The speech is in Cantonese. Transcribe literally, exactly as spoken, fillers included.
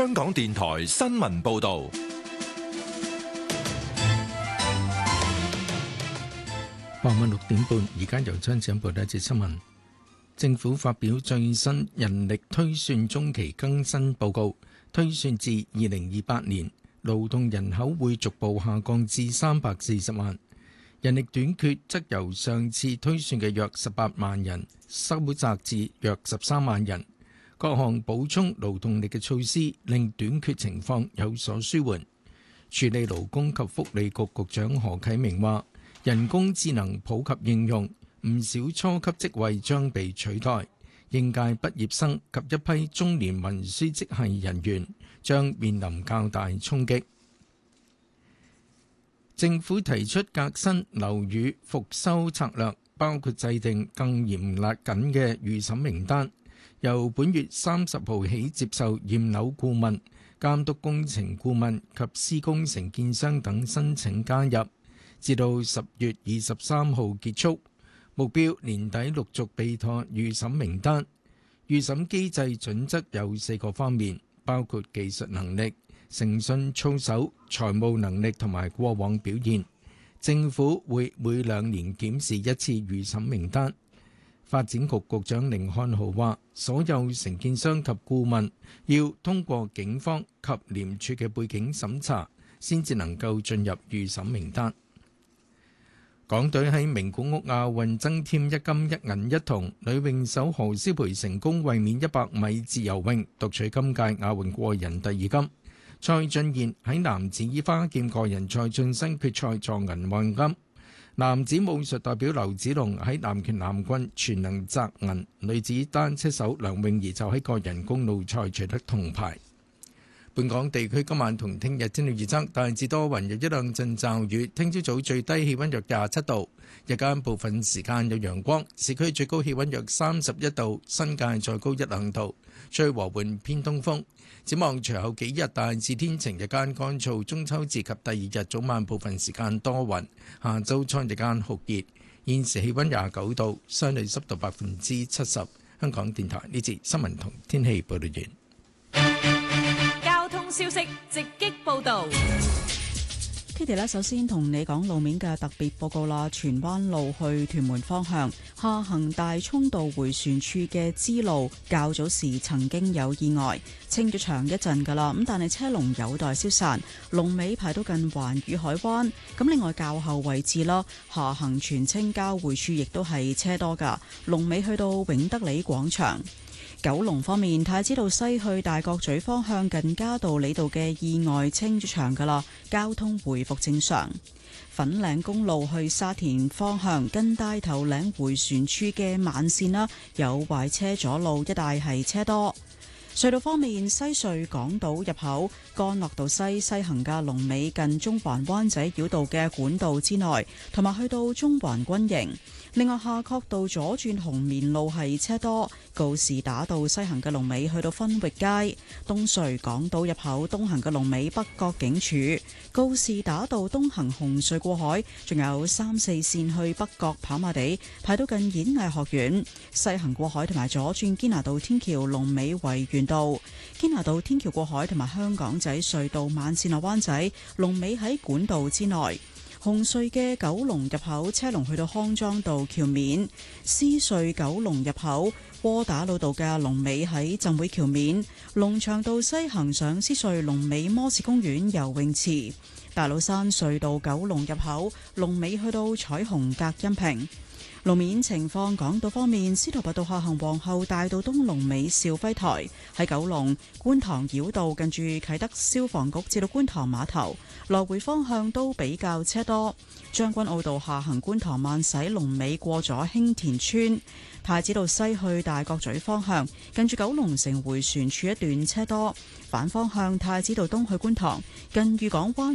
香港電台新聞報道。 傍晚六點半，而家由張展報道一節新聞。政府發表最新人力推算中期更新報告，推算至二零二八年，勞動人口會逐步下降至三百四十萬，人力短缺則由上次推算嘅約十八萬人收窄至約十三萬人。各項補充勞動力嘅措施令短缺情況有所舒緩。處理勞工及福利局局長何啟明話，人工智能普及應用，唔少初級職位將被取代，應屆畢業生及一批中年文書職系人員將面臨較大衝擊。政府提出革新樓宇復修策略，包括制定更嚴勒緊嘅預審名單，由本月三十號起接受驗樓顧問、監督工程顧問及施工承建商等申請加入，至到十月二十三號結束。目標年底陸續備妥預審名單。預審機制準則有四個方面，包括技術能力、誠信操守、財務能力同埋過往表現。政府會每兩年檢視一次預審名單。發展局局長甯漢豪話，所有承建商及顧問要通過警方及廉署嘅背景審查，先至能夠進入預審名單。港隊喺名古屋亞運增添一金一銀一銅，女泳手何詩蓓成功衛冕一百米自由泳，奪取今屆亞運個人第二金。蔡俊彥喺男子花劍個人賽晉身決賽，助銀換金。男子武術代表劉子龍喺南拳南棍全能摘銀，女子單車手梁詠儀就喺個人公路賽取得銅牌。本港地區今晚同聽日天氣預測，大致多雲，有一兩陣驟雨。聽朝早最低氣溫約廿七度，日間部分時間有陽光，市區最高氣溫約三十一度，新界再高一兩度，吹和緩偏東風。展望隨後幾日大致天晴，日間乾燥，中秋節及第二日早晚部分時間多雲，下週初日間酷熱。現時氣溫廿九度，相對濕度百分之七十。香港電台呢節新聞同天氣報道完。 交通消息直擊報道。 Kitty 咧，首先同你講路面嘅特別報告啦。荃灣路去屯門方向下行大涌道迴旋處嘅支路，較早時曾經有意外，清咗長一陣噶啦。咁但係車龍有待消散，龍尾排到近環宇海灣。咁另外較後位置啦，下行荃青交匯處亦都係車多噶，龍尾去到永德里廣場。九龍方面，太子道西去大角咀方向近嘉道理道嘅意外清咗場噶啦，交通回復正常。粉嶺公路去沙田方向近大頭嶺迴旋處嘅慢線啦，有壞車阻路，一帶係車多。隧道方面，西隧港島入口干諾道西西行嘅龍尾近中環灣仔繞道嘅管道之內，同埋去到中環軍營。另外，夏慤道左轉紅棉路係車多，告士打道西行嘅龍尾去到分域街，東隧港島入口東行嘅龍尾北角警署，告士打道東行紅隧過海，仲有三四線去北角跑馬地排到近演藝學院，西行過海同埋左轉堅拿道天橋龍尾維園道，堅拿道天橋過海同埋香港仔隧道慢線落灣仔龍尾喺管道之內。紅隧嘅九龍入口車龍去到康莊道橋面，獅隧九龍入口窩打老道嘅龍尾喺浸會橋面，龍翔道西行上獅隧龍尾摩士公園游泳池，大老山隧道九龍入口龍尾去到彩虹隔音屏。路面情況，港島方面，司徒拔道下行皇后大道東龍尾兆輝台，喺九龍觀塘繞道近住啟德消防局至到觀塘碼頭來回方向都比較車多。將軍澳道下行觀塘慢駛龍尾過咗興田村，太子道西去大角咀方向近住九龍城迴旋處一段車多，反方向太子道東去觀塘近裕港灣